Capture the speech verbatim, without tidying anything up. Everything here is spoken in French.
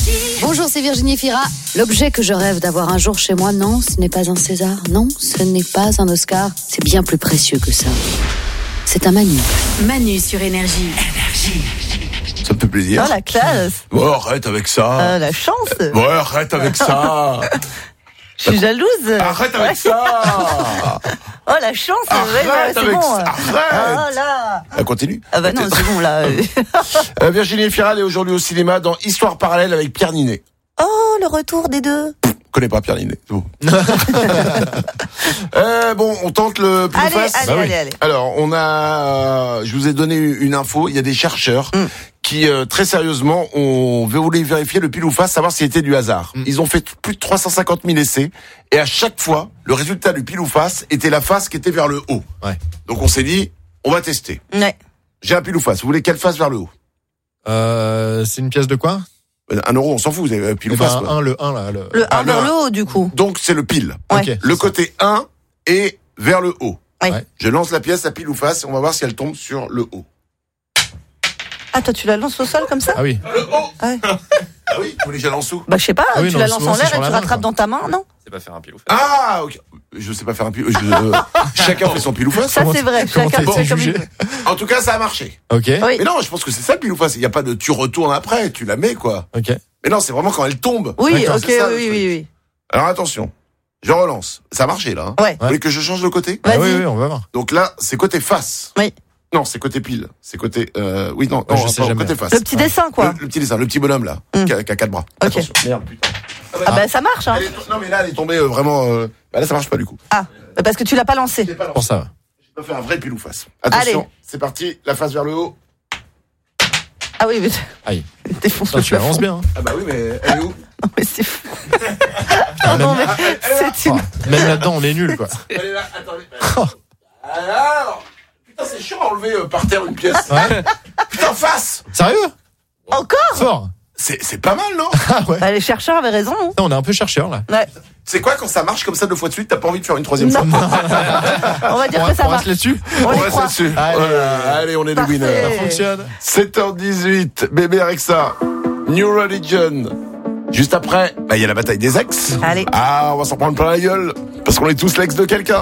Bonjour, c'est Virginie Fira. L'objet que je rêve d'avoir un jour chez moi, non, ce n'est pas un César. Non, ce n'est pas un Oscar. C'est bien plus précieux que ça. C'est un Manu. Manu sur Énergie. Énergie. Ça me fait plaisir. Oh, la classe. Oh, arrête avec ça. Euh, la chance. Ouais, arrête avec ça. Je suis jalouse. Arrête avec ça. Oh, la chance. Arrête ouais, ouais, c'est avec bon. ça. Arrête. Oh là. Elle continue. Ah bah non, c'est bon là. euh, Virginie Fira est aujourd'hui au cinéma dans Histoire parallèle avec Pierre Ninet. Oh, le retour des deux. Je connais pas Pierre Ninet. Bon. euh, bon, on tente le plus Allez, face. allez, bah allez, oui. allez. Alors, on a, je vous ai donné une info. Il y a des chercheurs mm. qui, euh, très sérieusement, ont voulu vérifier le pile ou face, savoir s'il était du hasard. Mm. Ils ont fait plus de trois cent cinquante mille essais, et à chaque fois, le résultat du pile ou face était la face qui était vers le haut. Ouais. Donc, on s'est dit, on va tester. Ouais. J'ai un pile ou face. Vous voulez quelle face vers le haut? Euh, c'est une pièce de quoi? Un euro, on s'en fout, vous avez pile ou face. Ben, un, le un, là. Le, le ah, un vers le haut, du coup. Donc, c'est le pile. Ouais. Okay, le ça. côté un est vers le haut. Ouais. Je lance la pièce à pile ou face, on va voir si elle tombe sur le haut. Ah, toi, tu la lances au sol comme ça? Ah oui. Le haut. Ouais. Ah oui, vous voulez que je la lance où? Bah, je sais pas, Ah oui, tu non, la lances souvent, en c'est l'air sur et la tu main, rattrapes quoi. dans ta main, non? C'est pas faire un pile ou face. Ah, ok. Je sais pas faire un pile. Je, euh, chacun fait son pile ou face. Ça, c'est vrai. Comment Chacun t'as été fait comme il jugé? veut. En tout cas, ça a marché. Ok. Oui. Mais non, je pense que c'est ça le pile ou face. Il n'y a pas de tu retournes après, tu la mets, quoi. Ok. Mais non, c'est vraiment quand elle tombe. Oui, D'accord, ok, c'est ça, le oui, truc. oui, oui. Alors attention, je relance. Ça a marché, là. Hein. Ouais. Vous voulez que je change de côté? Ah, Vas-y. oui, oui, on va voir. Donc là, c'est côté face. Oui. Non, c'est côté pile. C'est côté... Euh, oui, non, Ouais, non je sais pardon, jamais. côté face. Le petit dessin, quoi. Le, le petit dessin, le petit bonhomme, là, Mm. qui, a, qui a quatre bras. Ok. Attention. Merde, putain. Ah, bah, ça marche, hein. Elle est to- non, mais là, elle est tombée euh, vraiment... Euh... Bah là, ça marche pas, du coup. Ah, parce que tu l'as pas lancé. J'ai pas lancé. Pour ça. J'ai pas fait un vrai pile ou face. Attention, Allez. c'est parti, la face vers le haut. Ah oui, mais Aïe. défonce Putain, le tu avances plafond. bien. Hein. Ah bah oui, mais elle est où? Non, mais c'est fou. Ah, non, mais même, c'est une... oh, même là-dedans, on est nul, quoi. Elle est là, attendez. Alors, putain, c'est chiant à enlever euh, par terre une pièce. Ouais. Putain, face. Sérieux? Encore? Fort. C'est, c'est pas mal, non? Ah ouais. Bah, les chercheurs avaient raison. Hein. On est un peu chercheur, là. Ouais. C'est quoi quand ça marche comme ça deux fois de suite, t'as pas envie de faire une troisième Non. fois? On va dire On, que ça on marche. reste là-dessus? On On les reste croit. là-dessus. Allez. Voilà, allez, on est Parfait. les winners. Ça fonctionne. sept heures dix-huit, bébé Alexa, New Religion. Juste après, bah, il y a la bataille des ex. Allez. Ah, on va s'en prendre plein la gueule, parce qu'on est tous l'ex de quelqu'un.